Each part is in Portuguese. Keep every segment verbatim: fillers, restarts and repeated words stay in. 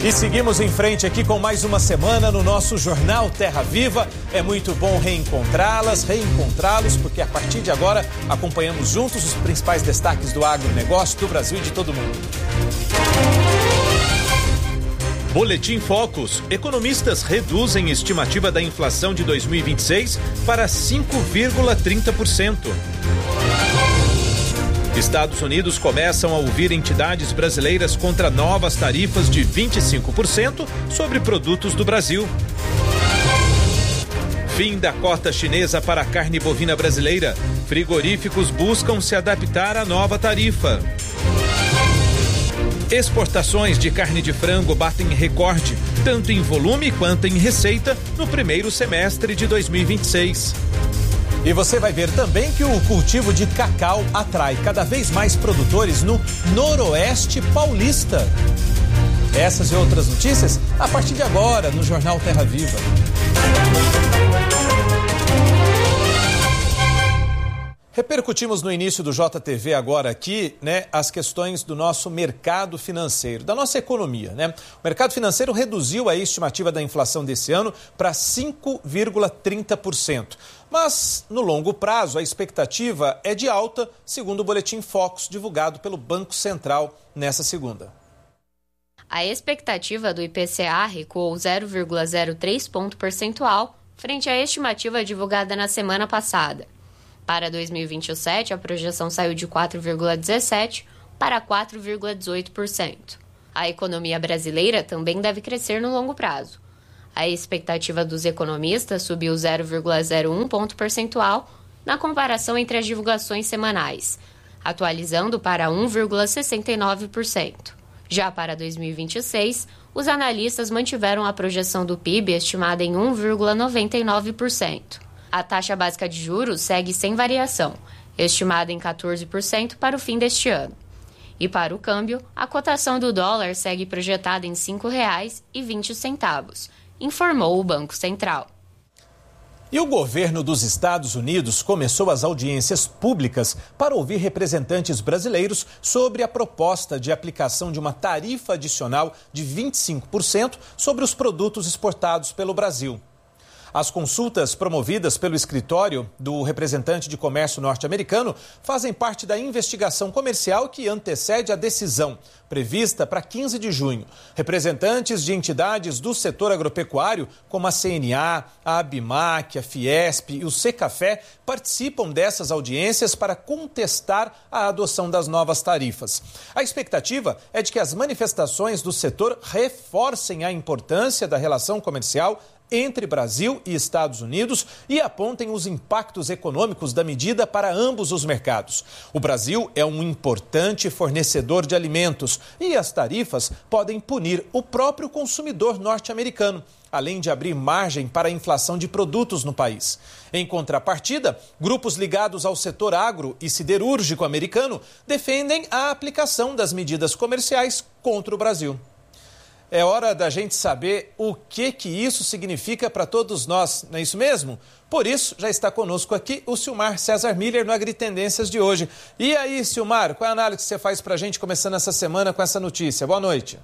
E seguimos em frente aqui com mais uma semana no nosso Jornal Terra Viva. É muito bom reencontrá-las, reencontrá-los, porque a partir de agora acompanhamos juntos os principais destaques do agronegócio, do Brasil e de todo mundo. Boletim Focus. Economistas reduzem estimativa da inflação de dois mil e vinte e seis para cinco vírgula trinta por cento. Estados Unidos começam a ouvir entidades brasileiras contra novas tarifas de vinte e cinco por cento sobre produtos do Brasil. Fim da cota chinesa para a carne bovina brasileira. Frigoríficos buscam se adaptar à nova tarifa. Exportações de carne de frango batem recorde, tanto em volume quanto em receita, no primeiro semestre de dois mil e vinte e seis. E você vai ver também que o cultivo de cacau atrai cada vez mais produtores no Noroeste Paulista. Essas e outras notícias a partir de agora no Jornal Terra Viva. Repercutimos no início do J T V agora aqui, né, as questões do nosso mercado financeiro, da nossa economia, né? O mercado financeiro reduziu a estimativa da inflação desse ano para cinco vírgula trinta por cento. Mas, no longo prazo, a expectativa é de alta, segundo o Boletim Focus, divulgado pelo Banco Central nessa segunda. A expectativa do I P C A recuou zero vírgula zero três ponto percentual frente à estimativa divulgada na semana passada. Para dois mil e vinte e sete, a projeção saiu de quatro vírgula dezessete por cento para quatro vírgula dezoito por cento. A economia brasileira também deve crescer no longo prazo. A expectativa dos economistas subiu zero vírgula zero um ponto percentual na comparação entre as divulgações semanais, atualizando para um vírgula sessenta e nove por cento. Já para dois mil e vinte e seis, os analistas mantiveram a projeção do P I B estimada em um vírgula noventa e nove por cento. A taxa básica de juros segue sem variação, estimada em quatorze por cento para o fim deste ano. E para o câmbio, a cotação do dólar segue projetada em cinco reais e vinte centavos, informou o Banco Central. E o governo dos Estados Unidos começou as audiências públicas para ouvir representantes brasileiros sobre a proposta de aplicação de uma tarifa adicional de vinte e cinco por cento sobre os produtos exportados pelo Brasil. As consultas promovidas pelo escritório do representante de comércio norte-americano fazem parte da investigação comercial que antecede a decisão, prevista para quinze de junho. Representantes de entidades do setor agropecuário, como a C N A, a Abimac, a Fiesp e o Secafé, participam dessas audiências para contestar a adoção das novas tarifas. A expectativa é de que as manifestações do setor reforcem a importância da relação comercial entre Brasil e Estados Unidos e apontem os impactos econômicos da medida para ambos os mercados. O Brasil é um importante fornecedor de alimentos e as tarifas podem punir o próprio consumidor norte-americano, além de abrir margem para a inflação de produtos no país. Em contrapartida, grupos ligados ao setor agro e siderúrgico americano defendem a aplicação das medidas comerciais contra o Brasil. É hora da gente saber o que que isso significa para todos nós, não é isso mesmo? Por isso, já está conosco aqui o Silmar César Miller no Agritendências de hoje. E aí, Silmar, qual é a análise que você faz para a gente começando essa semana com essa notícia? Boa noite.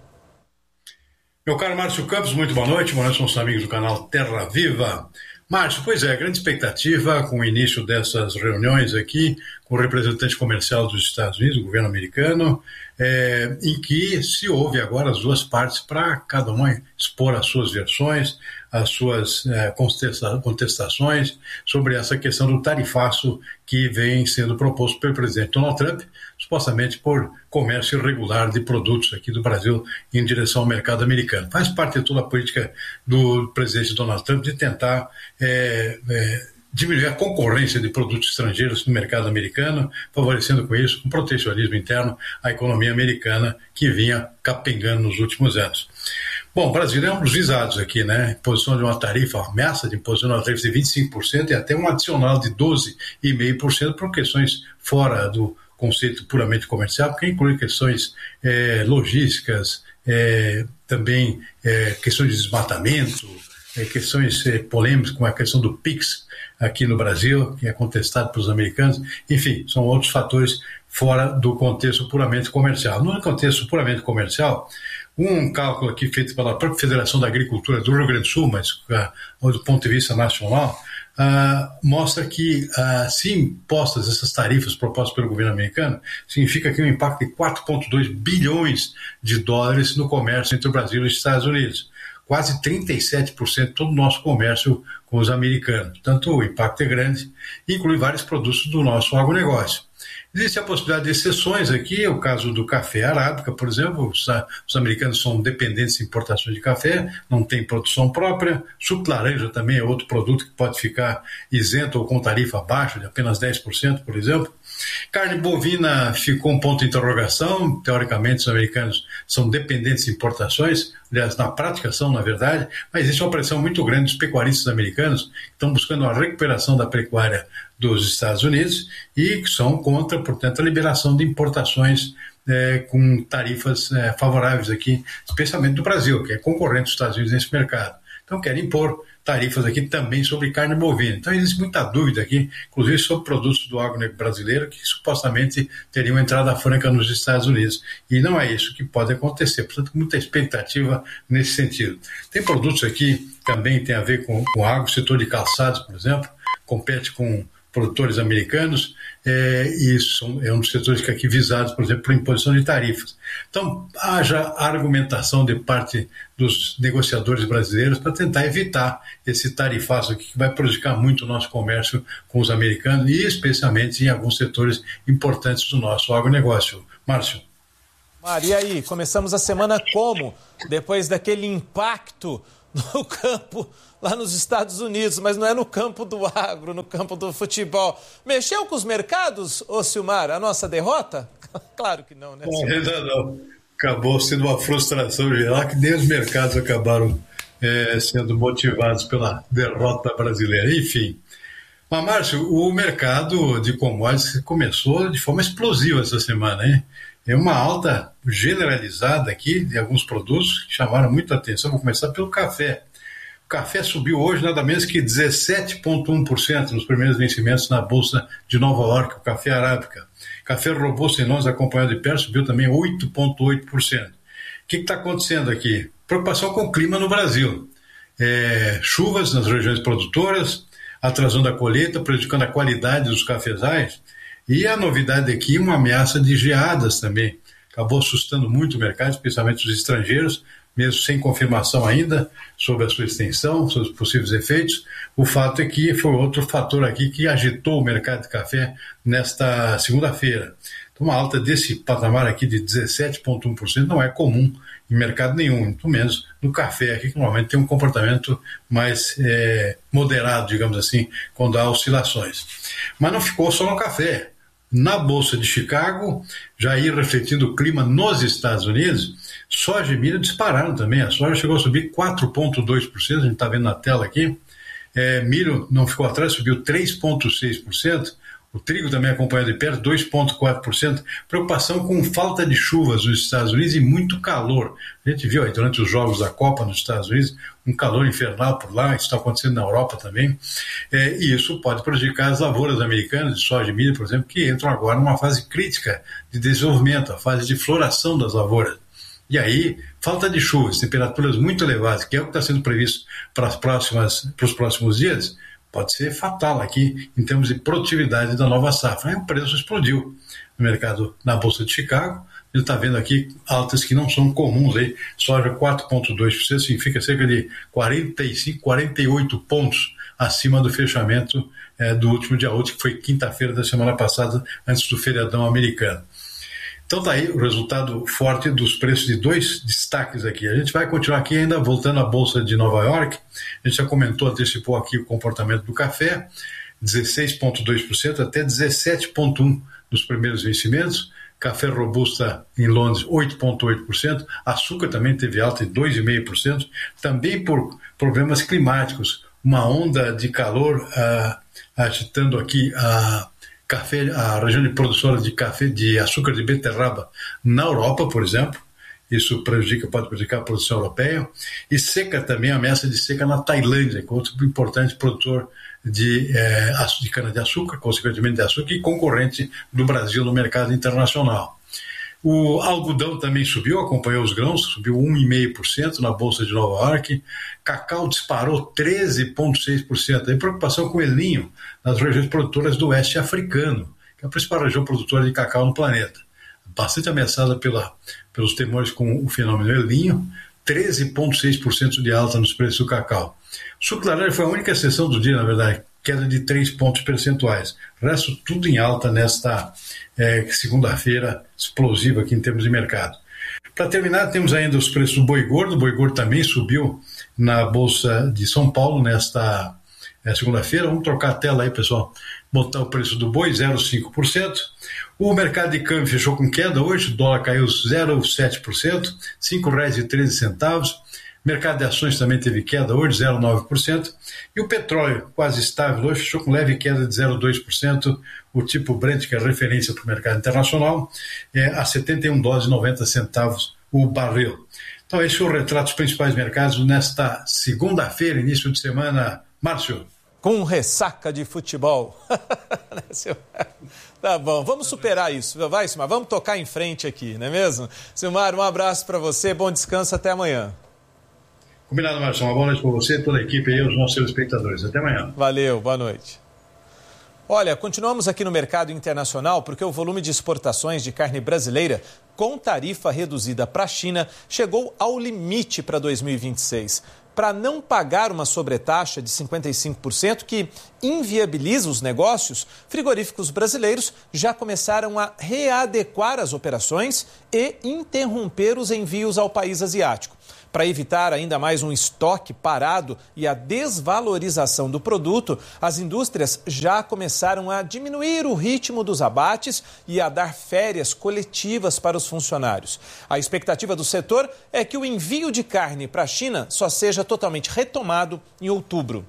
Meu caro Márcio Campos, muito boa noite. Boa noite aos amigos do canal Terra Viva. Márcio, pois é, grande expectativa com o início dessas reuniões aqui com o representante comercial dos Estados Unidos, o governo americano, é, em que se ouve agora as duas partes para cada uma expor as suas versões, as suas é, contesta- contestações sobre essa questão do tarifaço que vem sendo proposto pelo presidente Donald Trump, supostamente por comércio irregular de produtos aqui do Brasil em direção ao mercado americano. Faz parte de toda a política do presidente Donald Trump de tentar é, é, diminuir a concorrência de produtos estrangeiros no mercado americano, favorecendo com isso, com protecionismo interno, a economia americana que vinha capengando nos últimos anos. Bom, o Brasil é um dos visados aqui, né? Imposição de uma tarifa, ameaça de imposição de uma tarifa de vinte e cinco por cento e até um adicional de doze vírgula cinco por cento por questões fora do conceito puramente comercial, porque inclui questões é, logísticas, é, também é, questões de desmatamento, é, questões é, polêmicas, como a questão do PIX aqui no Brasil, que é contestado pelos americanos. Enfim, são outros fatores fora do contexto puramente comercial. No contexto puramente comercial, um cálculo aqui feito pela própria Federação da Agricultura do Rio Grande do Sul, mas uh, do ponto de vista nacional, uh, mostra que, uh, se impostas essas tarifas propostas pelo governo americano, significa aqui um impacto de quatro vírgula dois bilhões de dólares no comércio entre o Brasil e os Estados Unidos. Quase trinta e sete por cento de todo o nosso comércio com os americanos. Portanto, o impacto é grande e inclui vários produtos do nosso agronegócio. Existe a possibilidade de exceções aqui, o caso do café arábica, por exemplo, os, os americanos são dependentes de importações de café, não tem produção própria, suco de laranja também é outro produto que pode ficar isento ou com tarifa abaixo, de apenas dez por cento, por exemplo. Carne bovina ficou um ponto de interrogação, teoricamente os americanos são dependentes de importações, aliás, na prática são, na verdade, mas existe uma pressão muito grande dos pecuaristas americanos que estão buscando a recuperação da pecuária dos Estados Unidos e que são contra, portanto, a liberação de importações é, com tarifas é, favoráveis aqui, especialmente do Brasil, que é concorrente dos Estados Unidos nesse mercado. Então querem impor tarifas aqui também sobre carne bovina. Então existe muita dúvida aqui, inclusive sobre produtos do agro brasileiro que supostamente teriam entrada franca nos Estados Unidos. E não é isso que pode acontecer. Portanto, muita expectativa nesse sentido. Tem produtos aqui que também tem a ver com o agro, o setor de calçados, por exemplo, compete com produtores americanos, é, e são, é um dos setores que aqui visados, por exemplo, por imposição de tarifas. Então, haja argumentação de parte dos negociadores brasileiros para tentar evitar esse tarifaço aqui que vai prejudicar muito o nosso comércio com os americanos e especialmente em alguns setores importantes do nosso agronegócio. Márcio. Mário, e aí, começamos a semana como? Depois daquele impacto no campo lá nos Estados Unidos, mas não é no campo do agro, no campo do futebol. Mexeu com os mercados, ô Silmar, a nossa derrota? Claro que não, né? Bom, ainda não. Acabou sendo uma frustração geral que nem os mercados acabaram é, sendo motivados pela derrota brasileira. Enfim. Mas, Márcio, o mercado de commodities começou de forma explosiva essa semana, hein? É uma alta generalizada aqui de alguns produtos que chamaram muita atenção. Vou começar pelo café. O café subiu hoje nada menos que dezessete vírgula um por cento nos primeiros vencimentos na Bolsa de Nova York, o café arábica. Café robusto em nós acompanhado de perto subiu também oito vírgula oito por cento. O que está acontecendo aqui? Preocupação com o clima no Brasil. É, chuvas nas regiões produtoras, atrasando a colheita, prejudicando a qualidade dos cafezais. E a novidade aqui, uma ameaça de geadas também. Acabou assustando muito o mercado, especialmente os estrangeiros, mesmo sem confirmação ainda sobre a sua extensão, sobre os possíveis efeitos. O fato é que foi outro fator aqui que agitou o mercado de café nesta segunda-feira. Então, uma alta desse patamar aqui de dezessete vírgula um por cento não é comum em mercado nenhum, muito menos no café aqui, que normalmente tem um comportamento mais é, moderado, digamos assim, quando há oscilações. Mas não ficou só no café. Na Bolsa de Chicago, já ia refletindo o clima nos Estados Unidos, soja e milho dispararam também. A soja chegou a subir quatro vírgula dois por cento, a gente está vendo na tela aqui. É, milho não ficou atrás, subiu três vírgula seis por cento. O trigo também acompanhou de perto, dois vírgula quatro por cento. Preocupação com falta de chuvas nos Estados Unidos e muito calor. A gente viu aí durante os jogos da Copa nos Estados Unidos, um calor infernal por lá, isso está acontecendo na Europa também. É, e isso pode prejudicar as lavouras americanas de soja e milho, por exemplo, que entram agora numa fase crítica de desenvolvimento, a fase de floração das lavouras. E aí, falta de chuvas, temperaturas muito elevadas, que é o que está sendo previsto para, as próximas, para os próximos dias, pode ser fatal aqui em termos de produtividade da nova safra. Aí o preço explodiu no mercado, na Bolsa de Chicago. Ele está vendo aqui altas que não são comuns. Aí. Soja quatro vírgula dois por cento significa cerca de quarenta e cinco, quarenta e oito pontos acima do fechamento é, do último dia útil, que foi quinta-feira da semana passada, antes do feriadão americano. Então está aí o resultado forte dos preços de dois destaques aqui. A gente vai continuar aqui ainda voltando à Bolsa de Nova York. A gente já comentou, antecipou aqui o comportamento do café, dezesseis vírgula dois por cento até dezessete vírgula um por cento nos primeiros vencimentos. Café robusta em Londres, oito vírgula oito por cento. Açúcar também teve alta de dois vírgula cinco por cento. Também por problemas climáticos. Uma onda de calor uh, agitando aqui a... Uh, Café, a região de produtora de café de açúcar de beterraba na Europa, por exemplo, isso prejudica, pode prejudicar a produção europeia, e seca também, ameaça de seca na Tailândia, que é outro importante produtor de, é, de cana-de-açúcar, consequentemente de açúcar, e concorrente do Brasil no mercado internacional. O algodão também subiu, acompanhou os grãos, subiu um vírgula cinco por cento na Bolsa de Nova York. Cacau disparou treze vírgula seis por cento. Tem preocupação com o El Niño nas regiões produtoras do oeste africano, que é a principal região produtora de cacau no planeta. Bastante ameaçada pela, pelos temores com o fenômeno El Niño, treze vírgula seis por cento de alta nos preços do cacau. O suco laranja foi a única exceção do dia, na verdade, queda de três pontos percentuais. O resto tudo em alta nesta é, segunda-feira explosiva aqui em termos de mercado. Para terminar, temos ainda os preços do boi gordo. O boi gordo também subiu na Bolsa de São Paulo nesta é, segunda-feira. Vamos trocar a tela aí, pessoal. Botar o preço do boi, zero vírgula cinco por cento. O mercado de câmbio fechou com queda hoje. O dólar caiu zero vírgula sete por cento, cinco reais e treze centavos. O mercado de ações também teve queda hoje, zero vírgula nove por cento. E o petróleo, quase estável hoje, fechou com leve queda de zero vírgula dois por cento. O tipo Brent, que é referência para o mercado internacional, é a setenta e um dólares e noventa centavos o barril. Então, esse foi o retrato dos principais mercados nesta segunda-feira, início de semana. Márcio. Com ressaca de futebol. Tá bom, vamos superar isso. Vai, Silmar, vamos tocar em frente aqui, não é mesmo? Silmar, um abraço para você, bom descanso, até amanhã. Combinado, Márcio. Uma boa noite para você, toda a equipe e os nossos telespectadores. Até amanhã. Valeu, boa noite. Olha, continuamos aqui no mercado internacional porque o volume de exportações de carne brasileira com tarifa reduzida para a China chegou ao limite para dois mil e vinte e seis. Para não pagar uma sobretaxa de cinquenta e cinco por cento que inviabiliza os negócios, frigoríficos brasileiros já começaram a readequar as operações e interromper os envios ao país asiático. Para evitar ainda mais um estoque parado e a desvalorização do produto, as indústrias já começaram a diminuir o ritmo dos abates e a dar férias coletivas para os funcionários. A expectativa do setor é que o envio de carne para a China só seja totalmente retomado em outubro.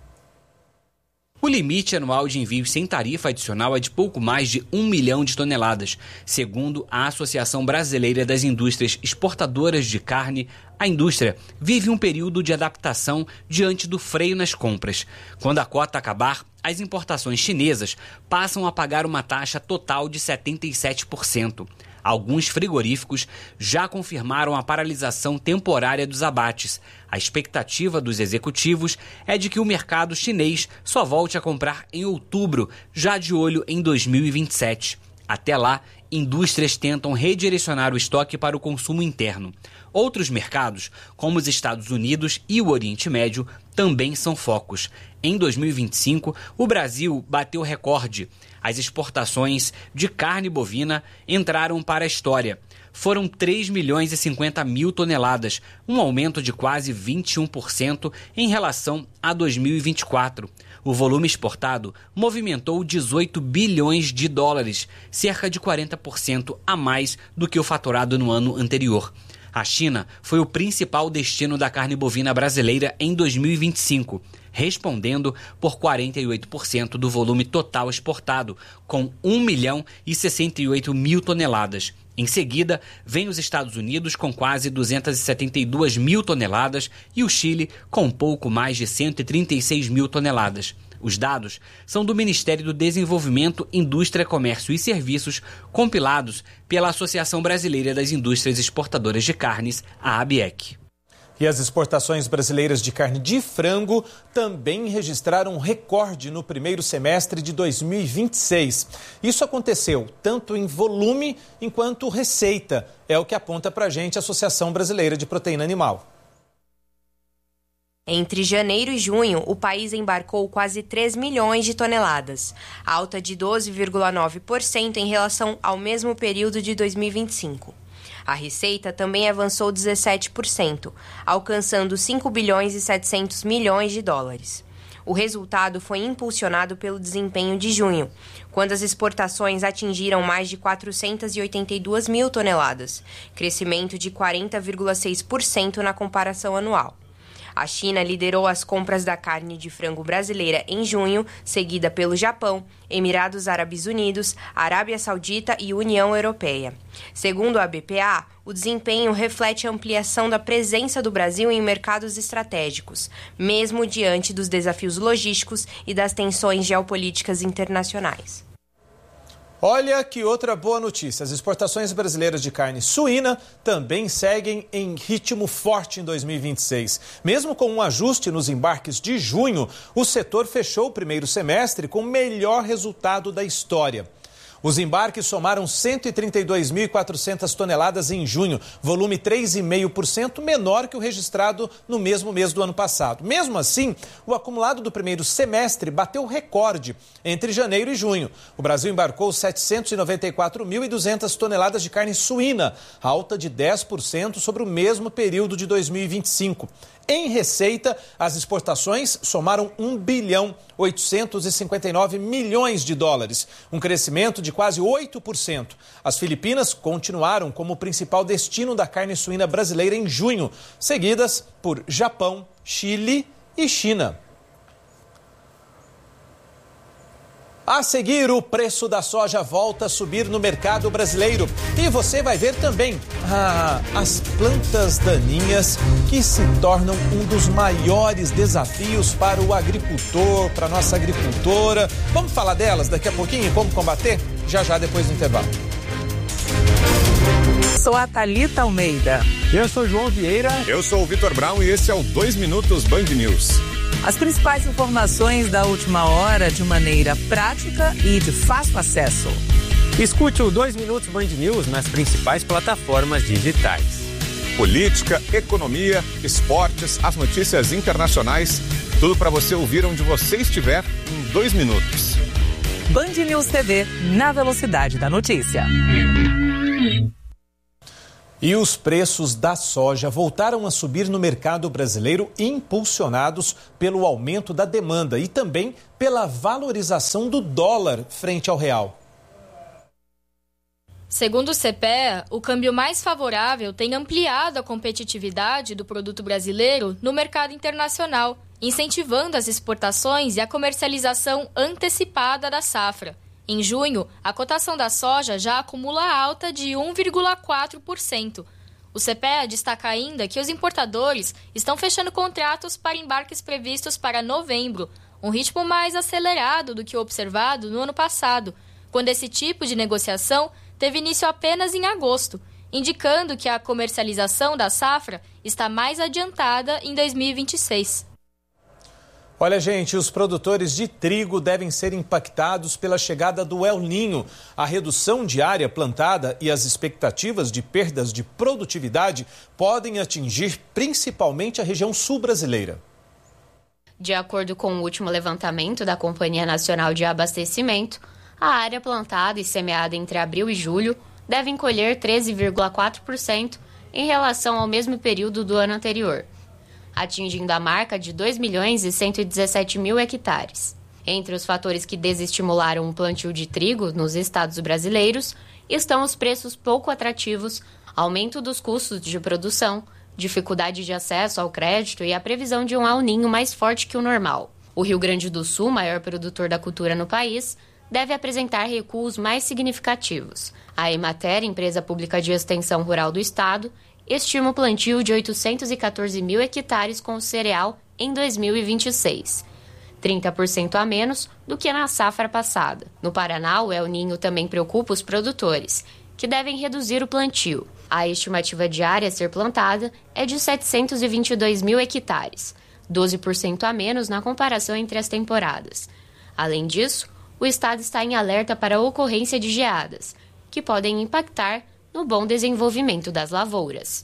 O limite anual de envios sem tarifa adicional é de pouco mais de um milhão de toneladas, segundo a Associação Brasileira das Indústrias Exportadoras de Carne. A indústria vive um período de adaptação diante do freio nas compras. Quando a cota acabar, as importações chinesas passam a pagar uma taxa total de setenta e sete por cento. Alguns frigoríficos já confirmaram a paralisação temporária dos abates. A expectativa dos executivos é de que o mercado chinês só volte a comprar em outubro, já de olho em dois mil e vinte e sete. Até lá, indústrias tentam redirecionar o estoque para o consumo interno. Outros mercados, como os Estados Unidos e o Oriente Médio, também são focos. Em dois mil e vinte e cinco, o Brasil bateu recorde. As exportações de carne bovina entraram para a história. Foram três milhões e cinquenta mil toneladas, um aumento de quase vinte e um por cento em relação a dois mil e vinte e quatro. O volume exportado movimentou dezoito bilhões de dólares, cerca de quarenta por cento a mais do que o faturado no ano anterior. A China foi o principal destino da carne bovina brasileira em dois mil e vinte e cinco, respondendo por quarenta e oito por cento do volume total exportado, com um milhão e sessenta e oito mil toneladas. Em seguida, vem os Estados Unidos com quase duzentas e setenta e duas mil toneladas e o Chile com pouco mais de cento e trinta e seis mil toneladas. Os dados são do Ministério do Desenvolvimento, Indústria, Comércio e Serviços, compilados pela Associação Brasileira das Indústrias Exportadoras de Carnes, a ABEC. E as exportações brasileiras de carne de frango também registraram um recorde no primeiro semestre de dois mil e vinte e seis. Isso aconteceu tanto em volume quanto receita. É o que aponta para a gente a Associação Brasileira de Proteína Animal. Entre janeiro e junho, o país embarcou quase três milhões de toneladas, alta de doze vírgula nove por cento em relação ao mesmo período de dois mil e vinte e cinco. A receita também avançou dezessete por cento, alcançando cinco bilhões e setecentos milhões de dólares. O resultado foi impulsionado pelo desempenho de junho, quando as exportações atingiram mais de quatrocentas e oitenta e duas mil toneladas, crescimento de quarenta vírgula seis por cento na comparação anual. A China liderou as compras da carne de frango brasileira em junho, seguida pelo Japão, Emirados Árabes Unidos, Arábia Saudita e União Europeia. Segundo a B P A, o desempenho reflete a ampliação da presença do Brasil em mercados estratégicos, mesmo diante dos desafios logísticos e das tensões geopolíticas internacionais. Olha que outra boa notícia. As exportações brasileiras de carne suína também seguem em ritmo forte em dois mil e vinte e seis. Mesmo com um ajuste nos embarques de junho, o setor fechou o primeiro semestre com o melhor resultado da história. Os embarques somaram cento e trinta e dois mil e quatrocentas toneladas em junho, volume três vírgula cinco por cento menor que o registrado no mesmo mês do ano passado. Mesmo assim, o acumulado do primeiro semestre bateu recorde entre janeiro e junho. O Brasil embarcou setecentos e noventa e quatro mil e duzentas toneladas de carne suína, alta de dez por cento sobre o mesmo período de dois mil e vinte e cinco. Em receita, as exportações somaram um bilhão oitocentos e cinquenta e nove milhões de dólares, um crescimento de quase oito por cento. As Filipinas continuaram como o principal destino da carne suína brasileira em junho, seguidas por Japão, Chile e China. A seguir, o preço da soja volta a subir no mercado brasileiro. E você vai ver também ah, as plantas daninhas que se tornam um dos maiores desafios para o agricultor, para a nossa agricultora. Vamos falar delas daqui a pouquinho e como combater? Já já depois do intervalo. Sou a Thalita Almeida. Eu sou João Vieira. Eu sou o Vitor Brown e esse é o dois Minutos Band News. As principais informações da última hora de maneira prática e de fácil acesso. Escute o dois Minutos Band News nas principais plataformas digitais. Política, economia, esportes, as notícias internacionais, tudo para você ouvir onde você estiver em dois minutos. Band News T V, na velocidade da notícia. E os preços da soja voltaram a subir no mercado brasileiro, impulsionados pelo aumento da demanda e também pela valorização do dólar frente ao real. Segundo o C P E A, o câmbio mais favorável tem ampliado a competitividade do produto brasileiro no mercado internacional, incentivando as exportações e a comercialização antecipada da safra. Em junho, a cotação da soja já acumula alta de um vírgula quatro por cento. O C P E A destaca ainda que os importadores estão fechando contratos para embarques previstos para novembro, um ritmo mais acelerado do que o observado no ano passado, quando esse tipo de negociação teve início apenas em agosto, indicando que a comercialização da safra está mais adiantada em dois mil e vinte e seis. Olha, gente, os produtores de trigo devem ser impactados pela chegada do El Niño. A redução de área plantada e as expectativas de perdas de produtividade podem atingir principalmente a região sul brasileira. De acordo com o último levantamento da Companhia Nacional de Abastecimento, a área plantada e semeada entre abril e julho deve colher treze vírgula quatro por cento em relação ao mesmo período do ano anterior, atingindo a marca de dois milhões e cento e dezessete mil hectares. Entre os fatores que desestimularam o plantio de trigo nos estados brasileiros estão os preços pouco atrativos, aumento dos custos de produção, dificuldade de acesso ao crédito e a previsão de um El Niño mais forte que o normal. O Rio Grande do Sul, maior produtor da cultura no país, deve apresentar recuos mais significativos. A Emater, empresa pública de extensão rural do estado, estima o plantio de oitocentos e quatorze mil hectares com cereal em dois mil e vinte e seis, trinta por cento a menos do que na safra passada. No Paraná, o El Niño também preocupa os produtores, que devem reduzir o plantio. A estimativa de área a ser plantada é de setecentos e vinte e dois mil hectares, doze por cento a menos na comparação entre as temporadas. Além disso, o estado está em alerta para a ocorrência de geadas, que podem impactar no bom desenvolvimento das lavouras.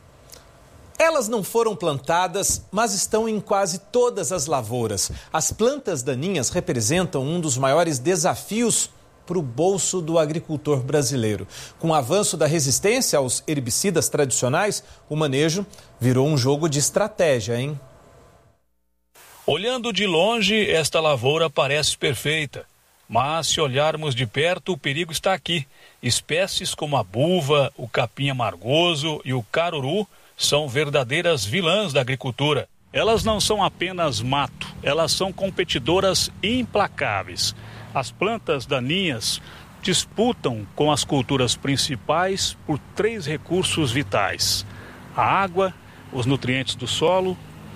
Elas não foram plantadas, mas estão em quase todas as lavouras. As plantas daninhas representam um dos maiores desafios para o bolso do agricultor brasileiro. Com o avanço da resistência aos herbicidas tradicionais, o manejo virou um jogo de estratégia, hein? Olhando de longe, esta lavoura parece perfeita. Mas, se olharmos de perto, o perigo está aqui. Espécies como a buva, o capim amargoso e o caruru são verdadeiras vilãs da agricultura. Elas não são apenas mato, elas são competidoras implacáveis. As plantas daninhas disputam com as culturas principais por três recursos vitais: a água, os nutrientes do solo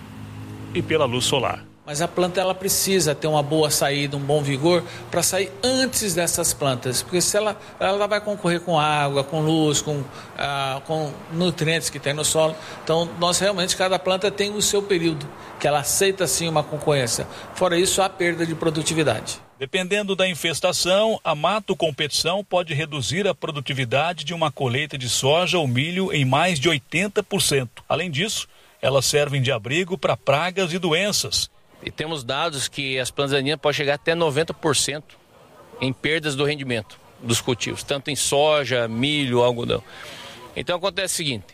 e pela luz solar. Mas a planta ela precisa ter uma boa saída, um bom vigor para sair antes dessas plantas, porque se ela, ela vai concorrer com água, com luz, com, ah, com nutrientes que tem no solo. Então, nós realmente, cada planta tem o seu período, que ela aceita sim uma concorrência. Fora isso, há perda de produtividade. Dependendo da infestação, a mato-competição pode reduzir a produtividade de uma colheita de soja ou milho em mais de oitenta por cento. Além disso, elas servem de abrigo para pragas e doenças. E temos dados que as plantas daninhas podem chegar até noventa por cento em perdas do rendimento dos cultivos, tanto em soja, milho, algodão. Então acontece o seguinte,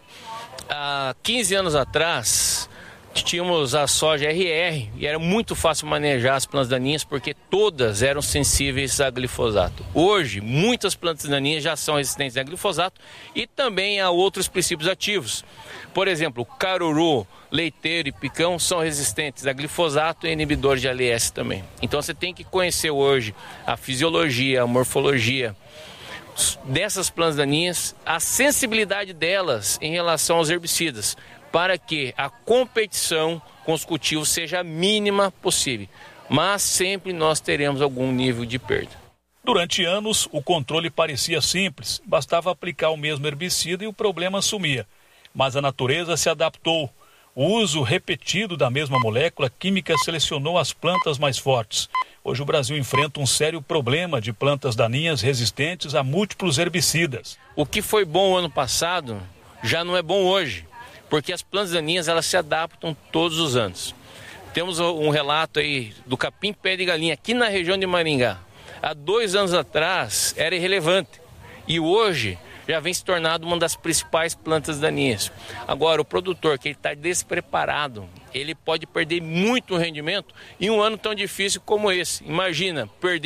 há quinze anos atrás tínhamos a soja R R e era muito fácil manejar as plantas daninhas porque todas eram sensíveis a glifosato. Hoje, muitas plantas daninhas já são resistentes a glifosato e também a outros princípios ativos. Por exemplo, caruru, leiteiro e picão são resistentes a glifosato e inibidores de A L S também. Então você tem que conhecer hoje a fisiologia, a morfologia dessas plantas daninhas, a sensibilidade delas em relação aos herbicidas, para que a competição com os cultivos seja a mínima possível. Mas sempre nós teremos algum nível de perda. Durante anos, o controle parecia simples, bastava aplicar o mesmo herbicida e o problema sumia. Mas a natureza se adaptou. O uso repetido da mesma molécula química selecionou as plantas mais fortes. Hoje o Brasil enfrenta um sério problema de plantas daninhas resistentes a múltiplos herbicidas. O que foi bom ano passado já não é bom hoje, porque as plantas daninhas elas se adaptam todos os anos. Temos um relato aí do capim-pé de galinha aqui na região de Maringá. Há dois anos atrás era irrelevante e hoje já vem se tornando uma das principais plantas daninhas. Agora, o produtor que está despreparado, ele pode perder muito rendimento em um ano tão difícil como esse. Imagina, perder